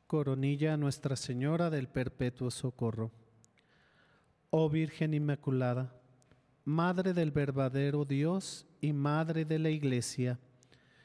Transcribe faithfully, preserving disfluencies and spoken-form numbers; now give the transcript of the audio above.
Coronilla a Nuestra Señora del Perpetuo Socorro. Oh Virgen Inmaculada, Madre del verdadero Dios y Madre de la Iglesia,